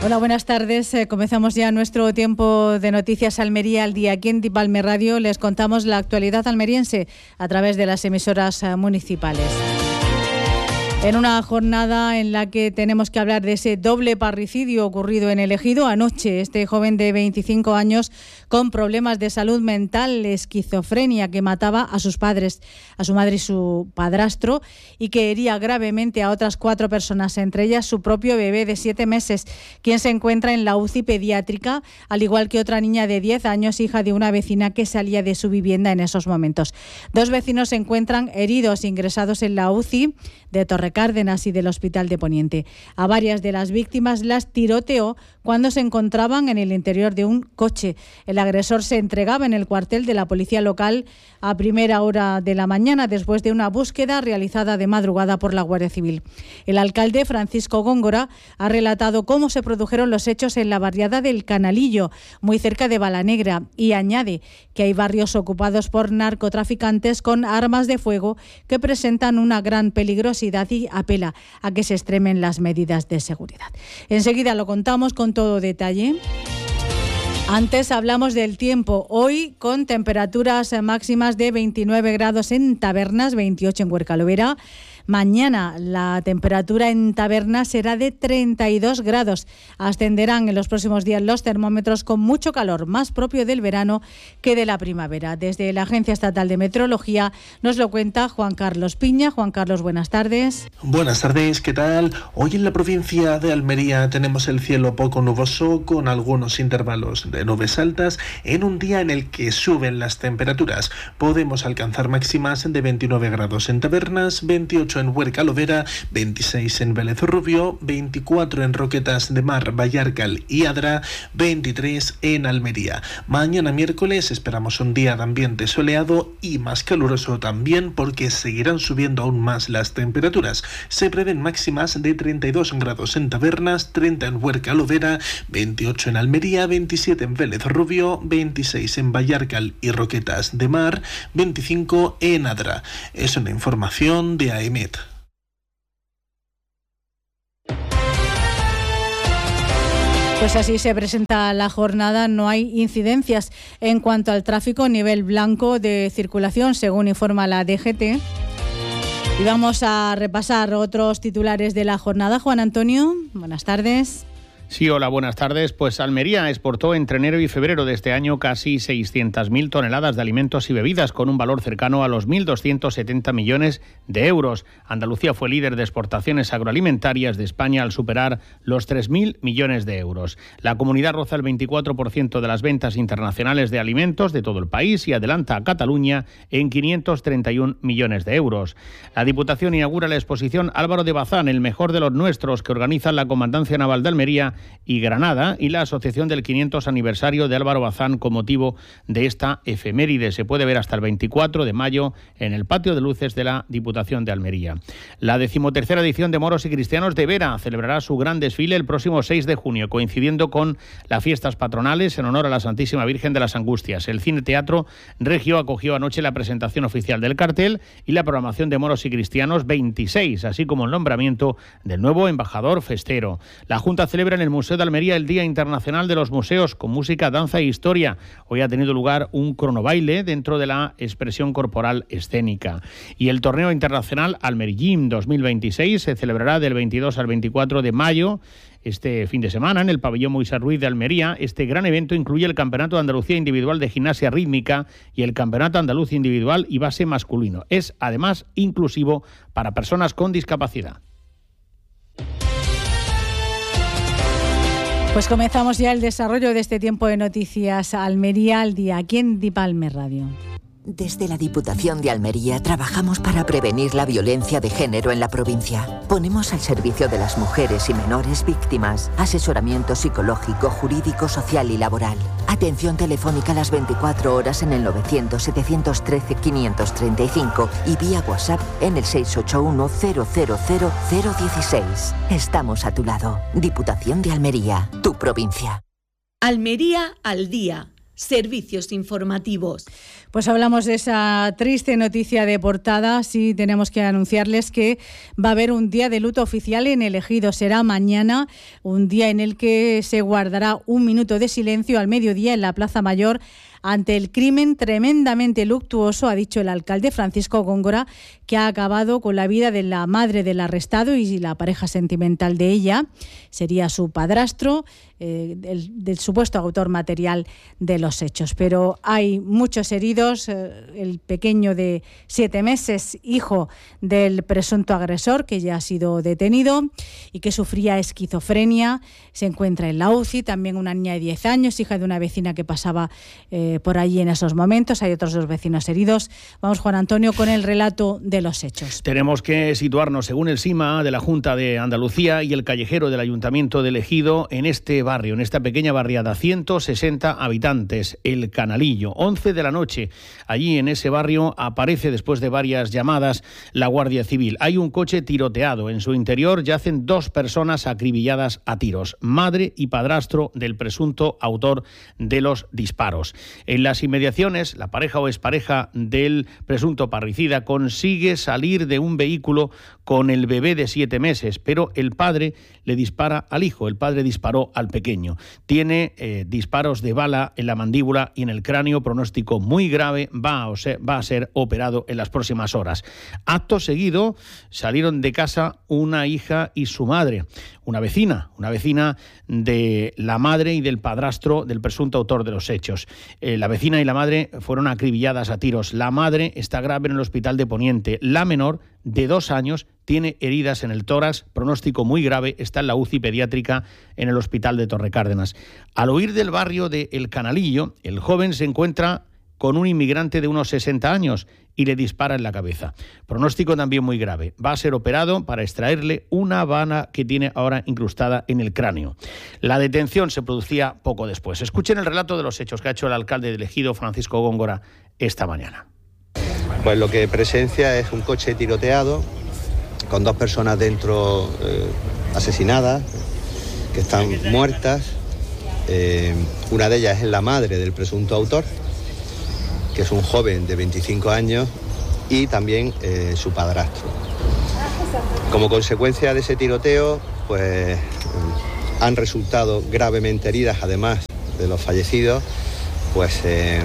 Hola, buenas tardes. Comenzamos ya nuestro tiempo de Noticias Almería al día. Aquí en Dipalme Radio les contamos la actualidad almeriense a través de las emisoras municipales. En una jornada en la que tenemos que hablar de ese doble parricidio ocurrido en el Ejido anoche, este joven de 25 años con problemas de salud mental, esquizofrenia, que mataba a sus padres, a su madre y su padrastro, y que hería gravemente a otras 4 personas, entre ellas su propio bebé de 7 meses, quien se encuentra en la UCI pediátrica, al igual que otra niña de 10 años, hija de una vecina que salía de su vivienda en esos momentos. 2 vecinos se encuentran heridos, ingresados en la UCI de Torrecárdenas y del Hospital de Poniente. A varias de las víctimas las tiroteó cuando se encontraban en el interior de un coche. El agresor se entregaba en el cuartel de la policía local a primera hora de la mañana, después de una búsqueda realizada de madrugada por la Guardia Civil. El alcalde, Francisco Góngora, ha relatado cómo se produjeron los hechos en la barriada del Canalillo, muy cerca de Balanegra, y añade que hay barrios ocupados por narcotraficantes con armas de fuego que presentan una gran peligrosidad y apela a que se extremen las medidas de seguridad. Enseguida lo contamos con todo detalle. Antes hablamos del tiempo. Hoy con temperaturas máximas de 29 grados en Tabernas, 28 en Huercalovera. Mañana la temperatura en Tabernas será de 32 grados. Ascenderán en los próximos días los termómetros con mucho calor, más propio del verano que de la primavera. Desde la Agencia Estatal de Meteorología nos lo cuenta Juan Carlos Piña. Juan Carlos, buenas tardes. Buenas tardes, ¿qué tal? Hoy en la provincia de Almería tenemos el cielo poco nuboso con algunos intervalos de nubes altas en un día en el que suben las temperaturas. Podemos alcanzar máximas de 29 grados en Tabernas, 28 en Huercalovera, 26 en Vélez Rubio, 24 en Roquetas de Mar, Vallarcal y Adra, 23 en Almería. Mañana miércoles esperamos un día de ambiente soleado y más caluroso también, porque seguirán subiendo aún más las temperaturas. Se prevén máximas de 32 grados en Tabernas, 30 en Huercalovera, 28 en Almería, 27 en Vélez Rubio, 26 en Vallarcal y Roquetas de Mar, 25 en Adra. Es una información de AEMET. Pues así se presenta la jornada. No hay incidencias en cuanto al tráfico, nivel blanco de circulación, según informa la DGT. Y vamos a repasar otros titulares de la jornada. Juan Antonio, buenas tardes. Sí, hola, buenas tardes. Pues Almería exportó entre enero y febrero de este año casi 600.000 toneladas de alimentos y bebidas, con un valor cercano a los 1.270 millones de euros. Andalucía fue líder de exportaciones agroalimentarias de España al superar los 3.000 millones de euros. La comunidad roza el 24% de las ventas internacionales de alimentos de todo el país y adelanta a Cataluña en 531 millones de euros. La Diputación inaugura la exposición Álvaro de Bazán, el mejor de los nuestros, que organizan la Comandancia Naval de Almería y Granada y la asociación del 500 aniversario de Álvaro Bazán con motivo de esta efeméride. Se puede ver hasta el 24 de mayo en el patio de luces de la Diputación de Almería. La 13ª edición de Moros y Cristianos de Vera celebrará su gran desfile el próximo 6 de junio, coincidiendo con las fiestas patronales en honor a la Santísima Virgen de las Angustias. El Cine Teatro Regio acogió anoche la presentación oficial del cartel y la programación de Moros y Cristianos 26, así como el nombramiento del nuevo embajador festero. La Junta celebra en el Museo de Almería el Día Internacional de los Museos, con música, danza e historia. Hoy ha tenido lugar un cronobaile dentro de la expresión corporal escénica. Y el Torneo Internacional Almerigym 2026 se celebrará del 22 al 24 de mayo, este fin de semana, en el pabellón Moisés Ruiz de Almería. Este gran evento incluye el Campeonato de Andalucía Individual de Gimnasia Rítmica y el Campeonato Andaluz Individual y Base Masculino. Es, además, inclusivo para personas con discapacidad. Pues comenzamos ya el desarrollo de este tiempo de Noticias Almería al día, aquí en Dipalme Radio. Desde la Diputación de Almería trabajamos para prevenir la violencia de género en la provincia. Ponemos al servicio de las mujeres y menores víctimas asesoramiento psicológico, jurídico, social y laboral. Atención telefónica las 24 horas en el 900-713-535 y vía WhatsApp en el 681-000-016. Estamos a tu lado. Diputación de Almería, tu provincia. Almería al día. Servicios informativos. Pues hablamos de esa triste noticia de portada. Sí, tenemos que anunciarles que va a haber un día de luto oficial en el Ejido. Será mañana, un día en el que se guardará un minuto de silencio al mediodía en la Plaza Mayor ante el crimen tremendamente luctuoso, ha dicho el alcalde Francisco Góngora, que ha acabado con la vida de la madre del arrestado y la pareja sentimental de ella. Sería su padrastro, del supuesto autor material de los hechos. Pero hay muchos heridos. El pequeño de 7 meses, hijo del presunto agresor, que ya ha sido detenido y que sufría esquizofrenia, se encuentra en la UCI. También una niña de 10 años, hija de una vecina que pasaba por allí en esos momentos. Hay otros 2 vecinos heridos. Vamos, Juan Antonio, con el relato de los hechos. Tenemos que situarnos, según el SIMA de la Junta de Andalucía y el callejero del Ayuntamiento de Ejido, en este barrio, en esta pequeña barriada, 160 habitantes, El Canalillo, 11 de la noche. Allí en ese barrio aparece, después de varias llamadas, la Guardia Civil. Hay un coche tiroteado. En su interior yacen 2 personas acribilladas a tiros, madre y padrastro del presunto autor de los disparos. En las inmediaciones, la pareja o expareja del presunto parricida consigue salir de un vehículo con el bebé de 7 meses, pero el padre le dispara al hijo, el padre disparó al pequeño. Tiene disparos de bala en la mandíbula y en el cráneo, pronóstico muy grave, va a ser operado en las próximas horas. Acto seguido salieron de casa una hija y su madre, una vecina de la madre y del padrastro del presunto autor de los hechos. La vecina y la madre fueron acribilladas a tiros. La madre está grave en el hospital de Poniente. La menor, de 2 años, tiene heridas en el tórax, pronóstico muy grave, está en la UCI pediátrica en el hospital de Torrecárdenas. Al huir del barrio de El Canalillo, el joven se encuentra con un inmigrante de unos 60 años y le dispara en la cabeza. Pronóstico también muy grave. Va a ser operado para extraerle una bala que tiene ahora incrustada en el cráneo. La detención se producía poco después. Escuchen el relato de los hechos que ha hecho el alcalde del Ejido, Francisco Góngora, esta mañana. Pues lo que presencia es un coche tiroteado con 2 personas dentro asesinadas, que están muertas. Una de ellas es la madre del presunto autor, que es un joven de 25 años, y también su padrastro. Como consecuencia de ese tiroteo, pues han resultado gravemente heridas, además de los fallecidos, pues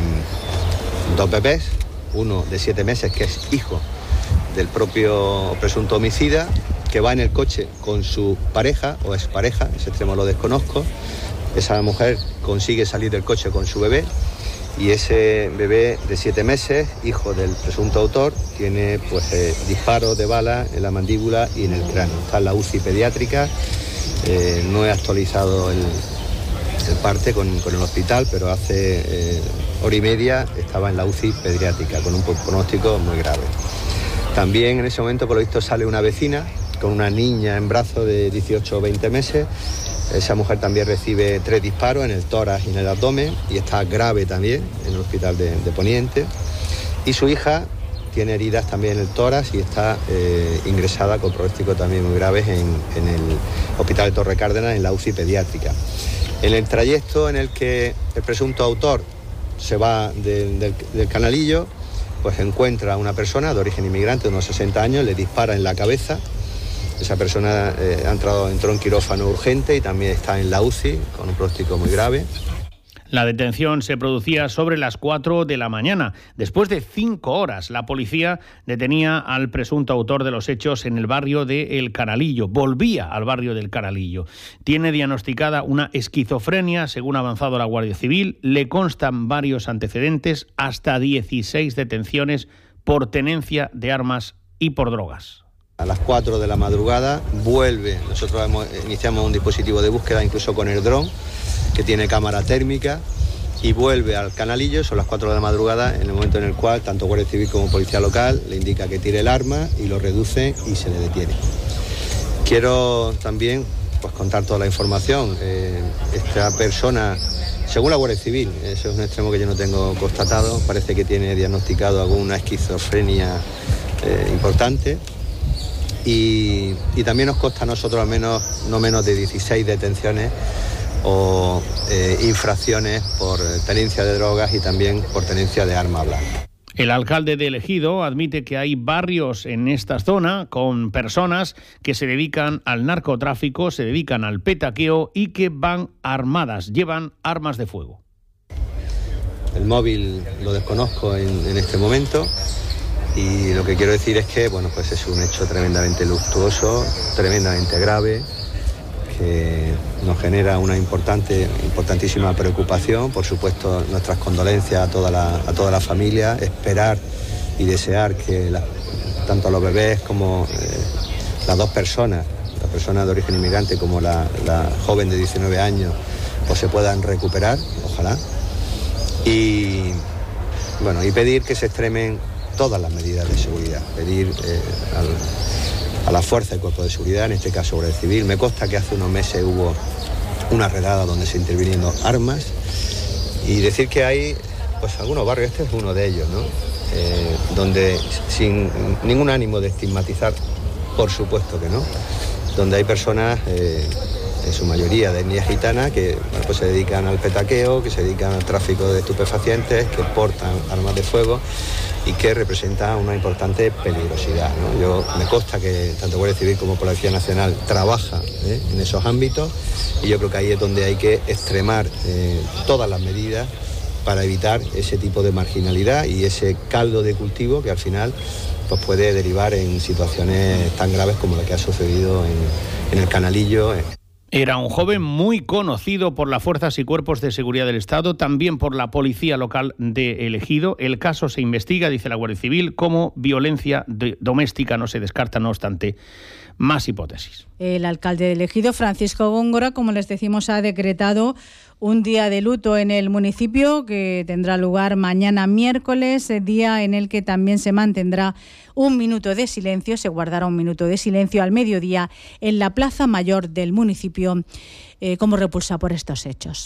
2 bebés, uno de 7 meses, que es hijo del propio presunto homicida, que va en el coche con su pareja o expareja, ese extremo lo desconozco. Esa mujer consigue salir del coche con su bebé, y ese bebé de 7 meses, hijo del presunto autor, tiene pues disparos de bala en la mandíbula y en el cráneo. Está en la UCI pediátrica. No he actualizado el parte con el hospital, pero hace hora y media estaba en la UCI pediátrica con un pronóstico muy grave. También en ese momento, por lo visto, sale una vecina con una niña en brazos de 18 o 20 meses. Esa mujer también recibe 3 disparos en el tórax y en el abdomen y está grave también en el hospital de Poniente. Y su hija tiene heridas también en el tórax y está ingresada con pronósticos también muy graves en el hospital de Torrecárdenas, en la UCI pediátrica. En el trayecto en el que el presunto autor se va del Canalillo, pues encuentra a una persona de origen inmigrante de unos 60 años, le dispara en la cabeza. Esa persona entró en quirófano urgente y también está en la UCI con un pronóstico muy grave. La detención se producía sobre las 4 de la mañana. Después de 5 horas, la policía detenía al presunto autor de los hechos en el barrio de El Canalillo. Volvía al barrio del Canalillo. Tiene diagnosticada una esquizofrenia, según ha avanzado la Guardia Civil. Le constan varios antecedentes, hasta 16 detenciones por tenencia de armas y por drogas. A las 4 de la madrugada vuelve. Nosotros iniciamos un dispositivo de búsqueda, incluso con el dron, que tiene cámara térmica, y vuelve al Canalillo. Son las 4 de la madrugada, en el momento en el cual tanto Guardia Civil como Policía Local le indica que tire el arma y lo reduce y se le detiene. Quiero también pues contar toda la información. Esta persona, según la Guardia Civil, eso es un extremo que yo no tengo constatado, parece que tiene diagnosticado alguna esquizofrenia importante. Y también nos consta a nosotros al menos no menos de 16 detenciones o infracciones por tenencia de drogas y también por tenencia de arma blanca. El alcalde de El Ejido admite que hay barrios en esta zona con personas que se dedican al narcotráfico, se dedican al petaqueo y que van armadas, llevan armas de fuego. El móvil lo desconozco en este momento y lo que quiero decir es que pues es un hecho tremendamente luctuoso, tremendamente grave, que nos genera una importantísima preocupación. Por supuesto, nuestras condolencias a toda la familia, esperar y desear que tanto los bebés como las dos personas, la persona de origen inmigrante como la joven de 19 años, pues se puedan recuperar, ojalá. Y pedir que se extremen todas las medidas de seguridad, pedir a la fuerza y cuerpo de seguridad, en este caso Guardia Civil. Me consta que hace unos meses hubo una redada donde se intervinieron armas y decir que hay pues algunos barrios, este es uno de ellos, ¿no? Donde sin ningún ánimo de estigmatizar, por supuesto que no, donde hay personas, en su mayoría de etnia gitana, que pues se dedican al petaqueo, que se dedican al tráfico de estupefacientes, que portan armas de fuego y que representa una importante peligrosidad, ¿no? Me consta que tanto Guardia Civil como Policía Nacional trabaja en esos ámbitos y yo creo que ahí es donde hay que extremar todas las medidas para evitar ese tipo de marginalidad y ese caldo de cultivo que al final pues puede derivar en situaciones tan graves como la que ha sucedido en el Canalillo. Era un joven muy conocido por las fuerzas y cuerpos de seguridad del Estado, también por la policía local de El Ejido. El caso se investiga, dice la Guardia Civil, como violencia doméstica. No se descarta, no obstante, más hipótesis. El alcalde de El Ejido, Francisco Góngora, como les decimos, ha decretado un día de luto en el municipio que tendrá lugar mañana miércoles, día en el que también se mantendrá un minuto de silencio, se guardará un minuto de silencio al mediodía en la Plaza Mayor del municipio como repulsa por estos hechos.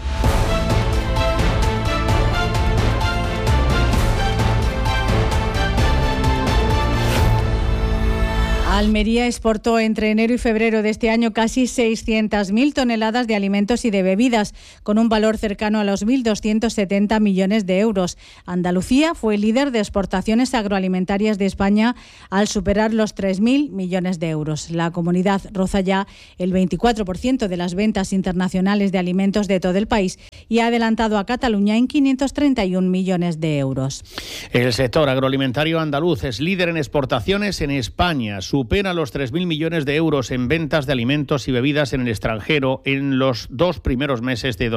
Almería exportó entre enero y febrero de este año casi 600.000 toneladas de alimentos y de bebidas, con un valor cercano a los 1.270 millones de euros. Andalucía fue líder de exportaciones agroalimentarias de España al superar los 3.000 millones de euros. La comunidad roza ya el 24% de las ventas internacionales de alimentos de todo el país y ha adelantado a Cataluña en 531 millones de euros. El sector agroalimentario andaluz es líder en exportaciones en España. Supera los 3.000 millones de euros en ventas de alimentos y bebidas en el extranjero en los 2 primeros meses de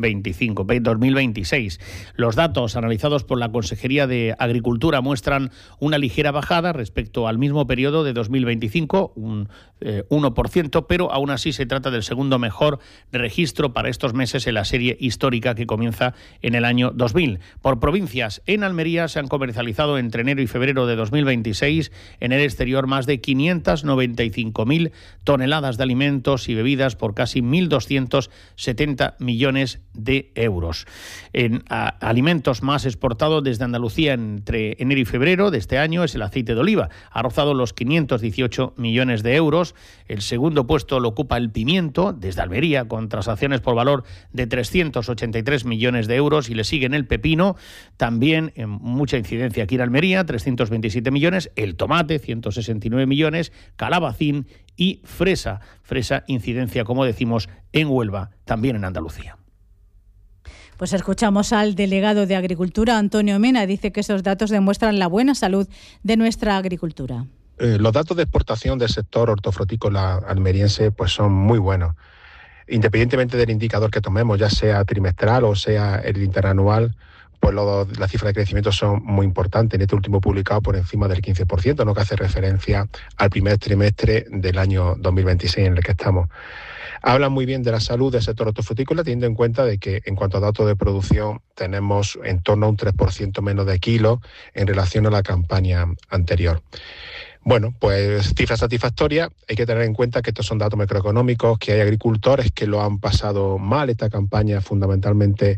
2026. Los datos analizados por la Consejería de Agricultura muestran una ligera bajada respecto al mismo periodo de 2025, un 1%, pero aún así se trata del segundo mejor registro para estos meses en la serie histórica que comienza en el año 2000. Por provincias, en Almería se han comercializado entre enero y febrero de 2026 en el exterior más de 595.000 toneladas de alimentos y bebidas por casi 1.270 millones de euros. En alimentos más exportados desde Andalucía entre enero y febrero de este año es el aceite de oliva. Ha rozado los 518 millones de euros. El segundo puesto lo ocupa el pimiento desde Almería, con transacciones por valor de 383 millones de euros, y le siguen el pepino, también en mucha incidencia aquí en Almería, 327 millones, el tomate, 169 millones, calabacín y fresa, incidencia, como decimos, en Huelva, también en Andalucía. Pues escuchamos al delegado de Agricultura, Antonio Mena. Dice que esos datos demuestran la buena salud de nuestra agricultura. Los datos de exportación del sector hortofrutícola almeriense pues son muy buenos. Independientemente del indicador que tomemos, ya sea trimestral o sea el interanual, pues las cifras de crecimiento son muy importantes. En este último publicado por encima del 15%, ¿no?, que hace referencia al primer trimestre del año 2026 en el que estamos. Hablan muy bien de la salud del sector hortofrutícola, teniendo en cuenta de que en cuanto a datos de producción tenemos en torno a un 3% menos de kilos en relación a la campaña anterior. Bueno, pues cifra satisfactoria. Hay que tener en cuenta que estos son datos macroeconómicos, que hay agricultores que lo han pasado mal esta campaña, fundamentalmente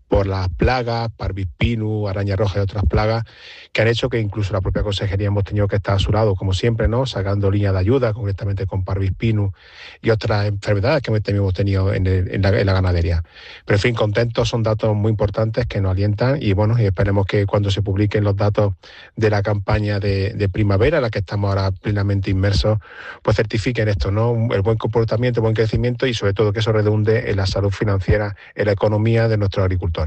por las plagas, Parvis pinus, araña roja y otras plagas, que han hecho que incluso la propia consejería hemos tenido que estar a su lado, como siempre, ¿no? Sacando líneas de ayuda, concretamente con Parvis pinus y otras enfermedades que hemos tenido en la ganadería. Pero en fin, contentos, son datos muy importantes que nos alientan y bueno, y esperemos que cuando se publiquen los datos de la campaña de primavera, en la que estamos ahora plenamente inmersos, pues certifiquen esto, ¿no? El buen comportamiento, el buen crecimiento y sobre todo que eso redunde en la salud financiera, en la economía de nuestros agricultores.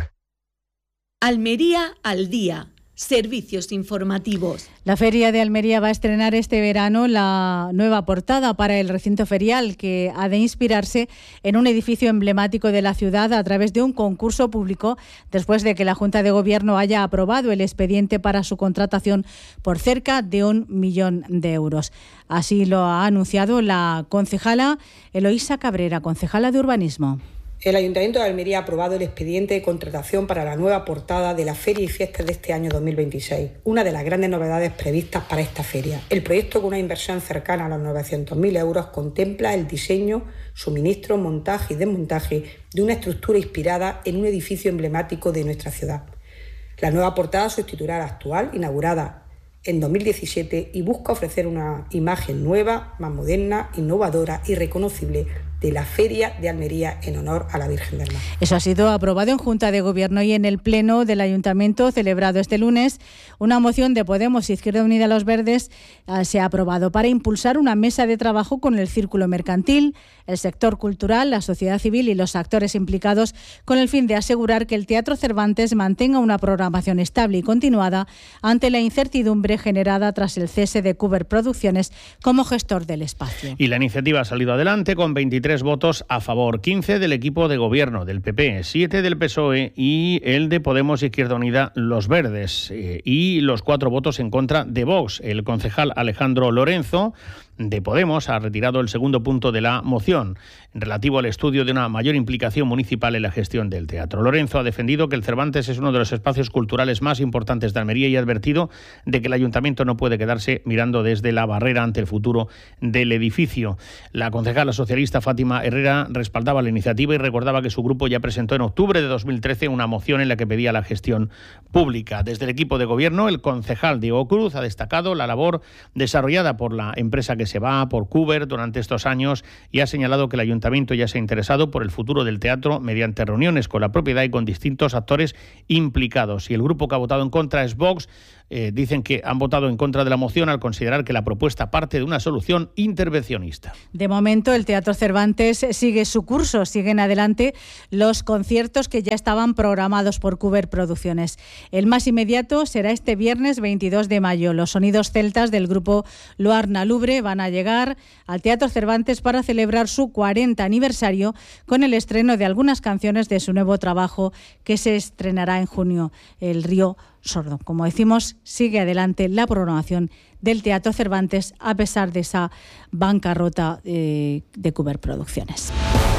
Almería al día. Servicios informativos. La Feria de Almería va a estrenar este verano la nueva portada para el recinto ferial, que ha de inspirarse en un edificio emblemático de la ciudad a través de un concurso público, después de que la Junta de Gobierno haya aprobado el expediente para su contratación por cerca de 1 millón de euros. Así lo ha anunciado la concejala Eloísa Cabrera, concejala de Urbanismo. El Ayuntamiento de Almería ha aprobado el expediente de contratación para la nueva portada de la Feria y Fiestas de este año 2026, una de las grandes novedades previstas para esta feria. El proyecto, con una inversión cercana a los 900.000 euros, contempla el diseño, suministro, montaje y desmontaje de una estructura inspirada en un edificio emblemático de nuestra ciudad. La nueva portada sustituirá a la actual, inaugurada en 2017, y busca ofrecer una imagen nueva, más moderna, innovadora y reconocible de la Feria de Almería en honor a la Virgen del Mar. Eso ha sido aprobado en Junta de Gobierno y en el Pleno del Ayuntamiento celebrado este lunes. Una moción de Podemos y Izquierda Unida Los Verdes se ha aprobado para impulsar una mesa de trabajo con el círculo mercantil, el sector cultural, la sociedad civil y los actores implicados, con el fin de asegurar que el Teatro Cervantes mantenga una programación estable y continuada ante la incertidumbre generada tras el cese de Cuber Producciones como gestor del espacio. Y la iniciativa ha salido adelante con 23 votos a favor, 15 del equipo de gobierno del PP, 7 del PSOE y el de Podemos Izquierda Unida Los Verdes, y los 4 votos en contra de Vox. El concejal Alejandro Lorenzo de Podemos ha retirado el segundo punto de la moción relativo al estudio de una mayor implicación municipal en la gestión del teatro. Lorenzo ha defendido que el Cervantes es uno de los espacios culturales más importantes de Almería y ha advertido de que el ayuntamiento no puede quedarse mirando desde la barrera ante el futuro del edificio. La concejala socialista Fátima Herrera respaldaba la iniciativa y recordaba que su grupo ya presentó en octubre de 2013 una moción en la que pedía la gestión pública. Desde el equipo de gobierno, el concejal Diego Cruz ha destacado la labor desarrollada por la empresa que se va, por Cuber, durante estos años, y ha señalado que el ayuntamiento ya se ha interesado por el futuro del teatro mediante reuniones con la propiedad y con distintos actores implicados. Y el grupo que ha votado en contra es Vox. Dicen que han votado en contra de la moción al considerar que la propuesta parte de una solución intervencionista. De momento, el Teatro Cervantes sigue su curso, siguen adelante los conciertos que ya estaban programados por Cuber Producciones. El más inmediato será este viernes 22 de mayo. Los sonidos celtas del grupo Luarna Lubre van a llegar al Teatro Cervantes para celebrar su 40 aniversario con el estreno de algunas canciones de su nuevo trabajo que se estrenará en junio, El Río Sordo. Como decimos, sigue adelante la programación del Teatro Cervantes a pesar de esa bancarrota de Cuber Producciones.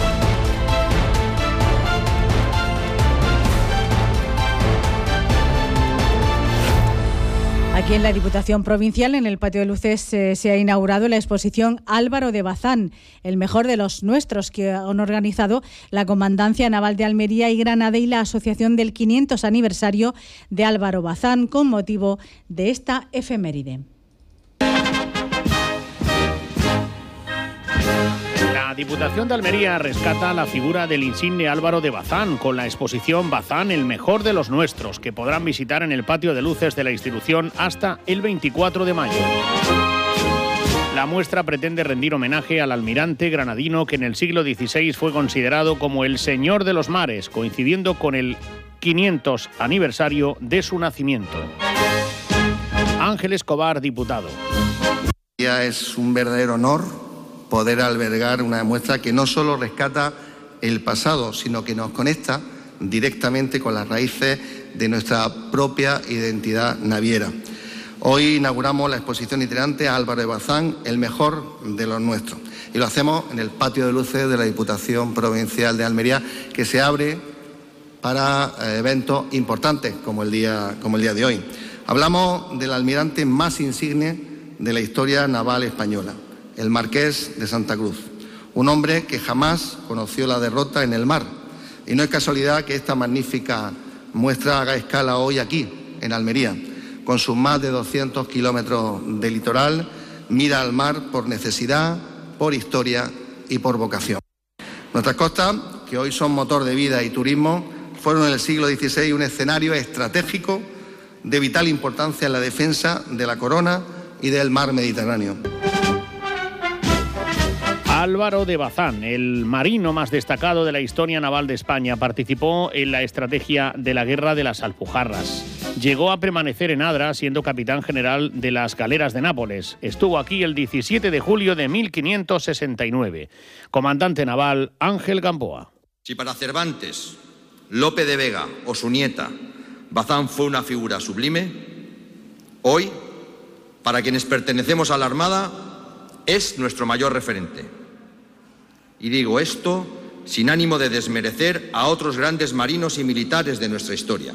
Aquí en la Diputación Provincial, en el Patio de Luces, se ha inaugurado la exposición Álvaro de Bazán, el mejor de los nuestros, que han organizado la Comandancia Naval de Almería y Granada y la Asociación del 500 aniversario de Álvaro Bazán, con motivo de esta efeméride. La Diputación de Almería rescata la figura del insigne Álvaro de Bazán con la exposición Bazán, el mejor de los nuestros, que podrán visitar en el Patio de Luces de la institución hasta el 24 de mayo. La muestra pretende rendir homenaje al almirante granadino que en el siglo XVI fue considerado como el señor de los mares, coincidiendo con el 500 aniversario de su nacimiento. Ángel Escobar, diputado. Es un verdadero honor poder albergar una muestra que no solo rescata el pasado, sino que nos conecta directamente con las raíces de nuestra propia identidad naviera. Hoy inauguramos la exposición itinerante Álvaro de Bazán, el mejor de los nuestros. Y lo hacemos en el Patio de Luces de la Diputación Provincial de Almería, que se abre para eventos importantes como el día de hoy. Hablamos del almirante más insigne de la historia naval española, el Marqués de Santa Cruz, un hombre que jamás conoció la derrota en el mar, Y no es casualidad que esta magnífica muestra haga escala hoy aquí, en Almería, con sus más de 200 kilómetros de litoral, mira al mar por necesidad, por historia y por vocación. Nuestras costas, que hoy son motor de vida y turismo, fueron en el siglo XVI un escenario estratégico de vital importancia en la defensa de la corona y del mar Mediterráneo. Álvaro de Bazán, el marino más destacado de la historia naval de España, participó en la estrategia de la Guerra de las Alpujarras. Llegó a permanecer en Adra siendo capitán general de las galeras de Nápoles. Estuvo aquí el 17 de julio de 1569. Comandante naval Ángel Gamboa. Si para Cervantes, Lope de Vega o su nieta Bazán fue una figura sublime, hoy, para quienes pertenecemos a la Armada, es nuestro mayor referente. Y digo esto sin ánimo de desmerecer a otros grandes marinos y militares de nuestra historia.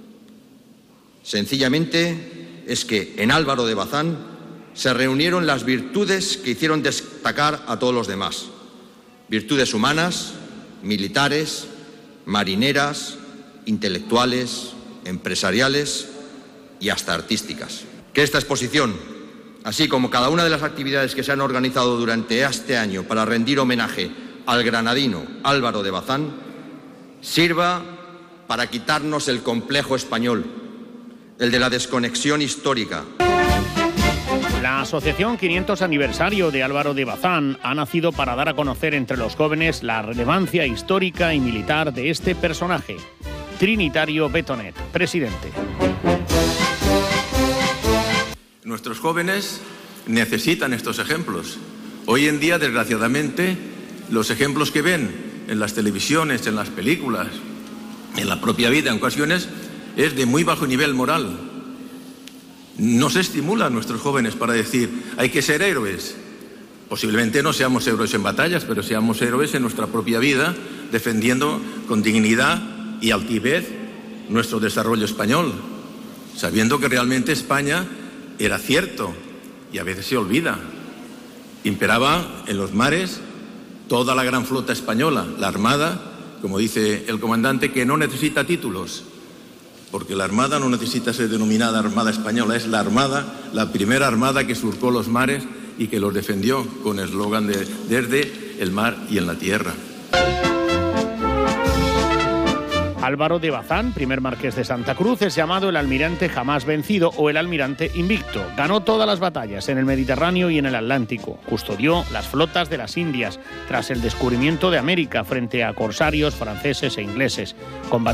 Sencillamente es que en Álvaro de Bazán se reunieron las virtudes que hicieron destacar a todos los demás. Virtudes humanas, militares, marineras, intelectuales, empresariales y hasta artísticas. Que esta exposición, así como cada una de las actividades que se han organizado durante este año para rendir homenaje al granadino Álvaro de Bazán, sirva para quitarnos el complejo español, el de la desconexión histórica. La Asociación 500 Aniversario de Álvaro de Bazán ha nacido para dar a conocer entre los jóvenes la relevancia histórica y militar de este personaje. Trinitario Betonet, presidente. Nuestros jóvenes necesitan estos ejemplos. Hoy en día, desgraciadamente, los ejemplos que ven en las televisiones, en las películas, en la propia vida en ocasiones, es de muy bajo nivel moral. No se estimula a nuestros jóvenes para decir, hay que ser héroes. Posiblemente no seamos héroes en batallas, pero seamos héroes en nuestra propia vida, defendiendo con dignidad y altivez nuestro desarrollo español, sabiendo que realmente España era cierto y a veces se olvida. Imperaba en los mares toda la gran flota española, la Armada, como dice el comandante, que no necesita títulos, porque la Armada no necesita ser denominada Armada Española, es la Armada, la primera Armada que surcó los mares y que los defendió con el eslogan de desde el mar y en la tierra. Álvaro de Bazán, primer marqués de Santa Cruz, es llamado el almirante jamás vencido o el almirante invicto. Ganó todas las batallas en el Mediterráneo y en el Atlántico. Custodió las flotas de las Indias tras el descubrimiento de América frente a corsarios franceses e ingleses. Combatió